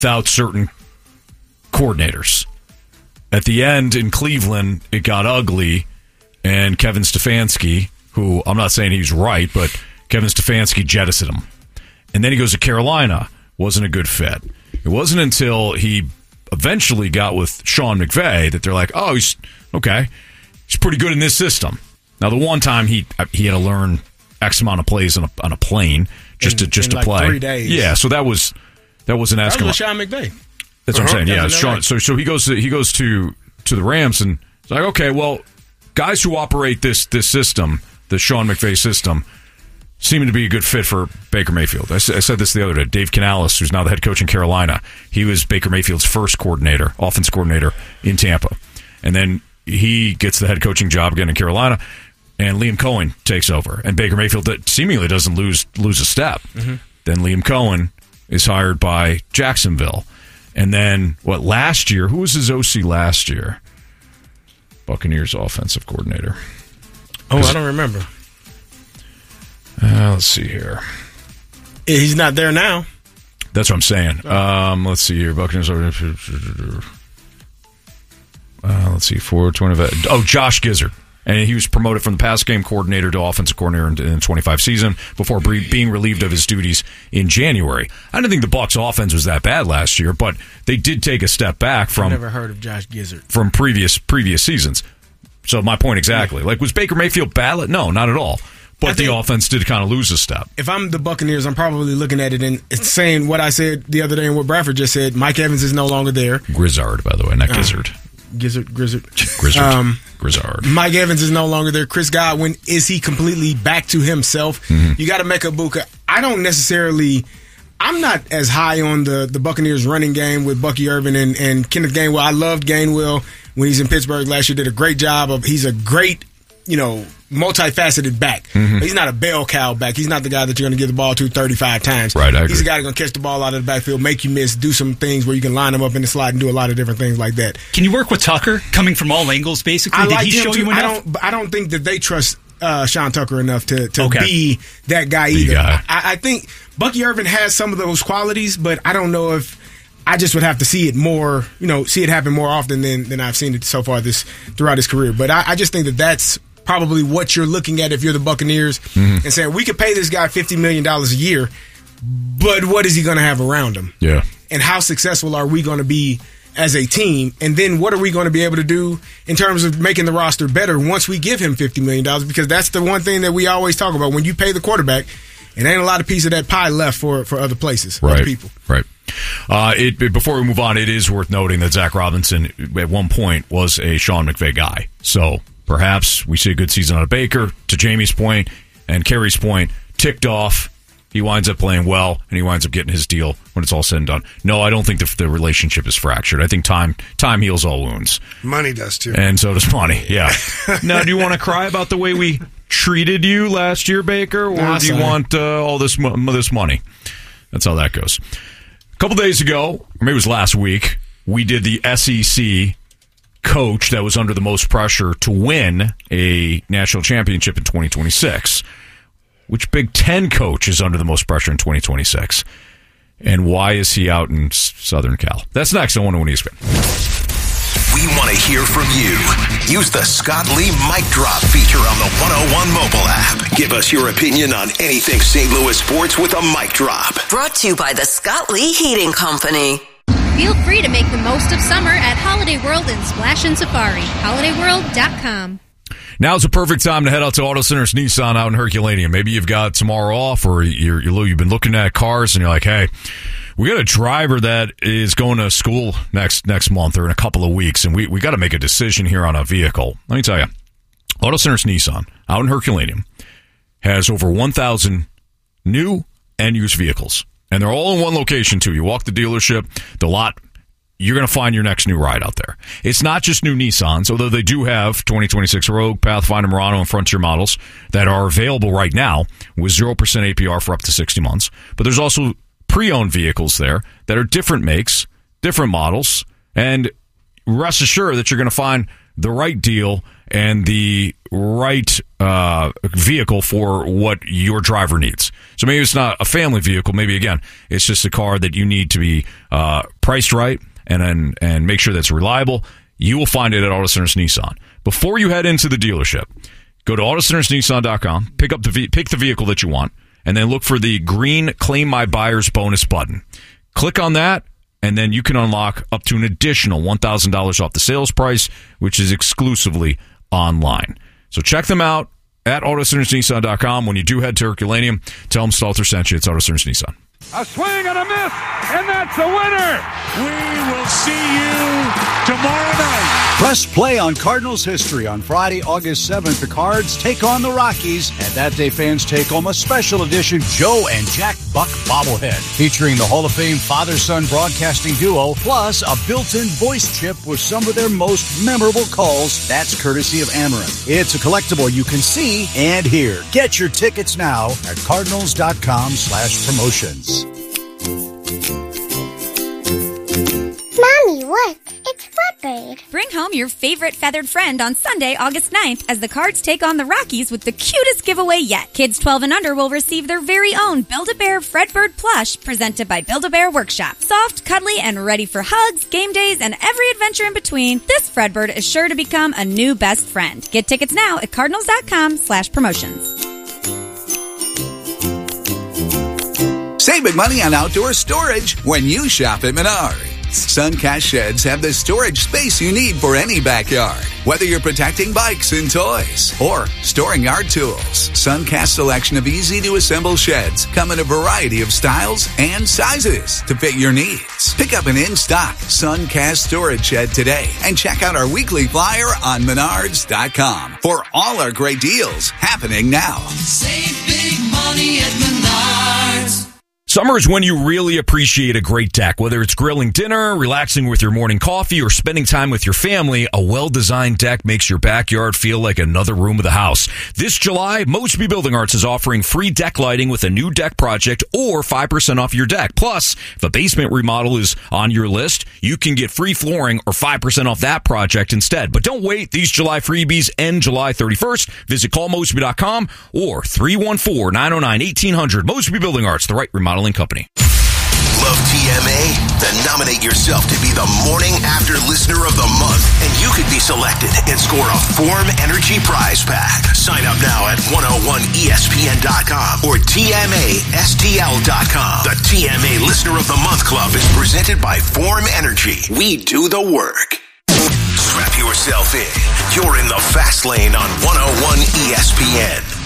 without certain coordinators. At the end in Cleveland, it got ugly, and Kevin Stefanski, who I'm not saying he's right, but Kevin Stefanski jettisoned him. And then he goes to Carolina. Wasn't a good fit. It wasn't until he eventually got with Sean McVay that they're like, oh, he's okay. He's pretty good in this system. Now, the one time he had to learn X amount of plays on a plane just to like play. 3 days. Yeah, so that wasn't asking. That was Sean McVay. That's what I'm saying. Yeah, Sean. So he goes to the Rams, and it's like, okay, well, guys who operate this system, the Sean McVay system, seeming to be a good fit for Baker Mayfield. I said this the other day. Dave Canales, who's now the head coach in Carolina, he was Baker Mayfield's first offense coordinator in Tampa. And then he gets the head coaching job again in Carolina, and Liam Cohen takes over. And Baker Mayfield seemingly doesn't lose a step. Mm-hmm. Then Liam Cohen is hired by Jacksonville. And then, last year? Who was his OC last year? Buccaneers offensive coordinator. Oh, I don't remember. Let's see here. He's not there now. That's what I'm saying. Let's see here. Buccaneers. Let's see. 425. Oh, Josh Gizzard. And he was promoted from the pass game coordinator to offensive coordinator in the 25 season before being relieved of his duties in January. I didn't think the Bucs offense was that bad last year, but they did take a step back from. I've never heard of Josh Gizzard. From previous seasons. So my point exactly. Like, was Baker Mayfield bad? No, not at all. But the offense did kind of lose a step. If I'm the Buccaneers, I'm probably looking at it and it's saying what I said the other day and what Bradford just said. Mike Evans is no longer there. Grizzard, by the way, not Gizzard. Grizzard. Mike Evans is no longer there. Chris Godwin, is he completely back to himself? Mm-hmm. You got to make a Buka. I'm not as high on the Buccaneers running game with Bucky Irvin and Kenneth Gainwell. I loved Gainwell when he's in Pittsburgh last year. Did a great job he's a great, multifaceted back. Mm-hmm. He's not a bell cow back. He's not the guy that you're going to give the ball to 35 times. Right, I agree. He's a guy that's going to catch the ball out of the backfield, make you miss, do some things where you can line him up in the slot and do a lot of different things like that. Can you work with Tucker coming from all angles, basically? Did he show you enough? I don't think that they trust Sean Tucker enough to be that guy either. I think Bucky Irvin has some of those qualities, but I don't know if I just would have to see it more, see it happen more often than I've seen it so far throughout his career. But I just think that that's probably what you're looking at if you're the Buccaneers and saying, we could pay this guy $50 million a year, but what is he going to have around him? Yeah. And how successful are we going to be as a team? And then what are we going to be able to do in terms of making the roster better once we give him $50 million? Because that's the one thing that we always talk about. When you pay the quarterback, it ain't a lot of piece of that pie left for other places, other people. Right. Before we move on, it is worth noting that Zach Robinson at one point was a Sean McVay guy. So perhaps we see a good season out of Baker, to Jamie's point and Kerry's point, ticked off. He winds up playing well, and he winds up getting his deal when it's all said and done. No, I don't think the relationship is fractured. I think time heals all wounds. Money does, too. And so does money, yeah. Now, do you want to cry about the way we treated you last year, Baker, or do you want all this money? That's how that goes. A couple days ago, or maybe it was last week, we did the SEC coach that was under the most pressure to win a national championship in 2026. Which Big Ten coach is under the most pressure in 2026? And why is he out in Southern Cal? That's next on 101 ESPN. We want to hear from you. Use the Scott Lee Mic Drop feature on the 101 mobile app. Give us your opinion on anything St. Louis sports with a mic drop. Brought to you by the Scott Lee Heating Company. Feel free to make the most of summer at Holiday World in Splash and Safari. HolidayWorld.com. Now's the perfect time to head out to Auto Centers Nissan out in Herculaneum. Maybe you've got tomorrow off, or you've been looking at cars and you're like, hey, we got a driver that is going to school next month or in a couple of weeks, and we got to make a decision here on a vehicle. Let me tell you, Auto Centers Nissan out in Herculaneum has over 1,000 new and used vehicles, and they're all in one location too. You walk the dealership, the lot, you're going to find your next new ride out there. It's not just new Nissans, although they do have 2026 Rogue, Pathfinder, Murano, and Frontier models that are available right now with 0% APR for up to 60 months. But there's also pre-owned vehicles there that are different makes, different models, and rest assured that you're going to find the right deal and the right vehicle for what your driver needs. So maybe it's not a family vehicle. Maybe, again, it's just a car that you need to be priced right and make sure that's reliable. You will find it at Auto Centers Nissan. Before you head into the dealership, go to AutoCentersNissan.com, pick the vehicle that you want, and then look for the green Claim My Buyer's Bonus button. Click on that, and then you can unlock up to an additional $1,000 off the sales price, which is exclusively online. So check them out at AutoCentersNissan.com. When you do head to Herculaneum, tell them Stalter sent you. It's Auto Centers Nissan. A swing and a miss, and that's a winner. We will see you tomorrow night. Press play on Cardinals history. On Friday, August 7th, the Cards take on the Rockies, and that day fans take home a special edition Joe and Jack Buck bobblehead featuring the Hall of Fame father-son broadcasting duo, plus a built-in voice chip with some of their most memorable calls. That's courtesy of Amarin. It's a collectible you can see and hear. Get your tickets now at Cardinals.com/promotions. Mommy, look. It's Flatbird. Bring home your favorite feathered friend on Sunday, August 9th, as the Cards take on the Rockies with the cutest giveaway yet. Kids 12 and under will receive their very own Build-A-Bear Fredbird plush presented by Build-A-Bear Workshop. Soft, cuddly, and ready for hugs, game days, and every adventure in between, this Fredbird is sure to become a new best friend. Get tickets now at Cardinals.com/promotions. Save big money on outdoor storage when you shop at Menards. Suncast sheds have the storage space you need for any backyard. Whether you're protecting bikes and toys or storing yard tools, Suncast's selection of easy-to-assemble sheds come in a variety of styles and sizes to fit your needs. Pick up an in-stock Suncast storage shed today and check out our weekly flyer on Menards.com for all our great deals happening now. Save big money at Menards. Summer is when you really appreciate a great deck. Whether it's grilling dinner, relaxing with your morning coffee, or spending time with your family, a well-designed deck makes your backyard feel like another room of the house. This July, Mosby Building Arts is offering free deck lighting with a new deck project or 5% off your deck. Plus, if a basement remodel is on your list, you can get free flooring or 5% off that project instead. But don't wait. These July freebies end July 31st. Visit callmosby.com or 314-909-1800. Mosby Building Arts, the right remodeling company. Love TMA? Then nominate yourself to be the Morning After Listener of the Month, and you could be selected and score a Form Energy prize pack. Sign up now at 101ESPN.com or TMASTL.com. The TMA Listener of the Month Club is presented by Form Energy. We do the work. Strap yourself in. You're in the fast lane on 101 ESPN.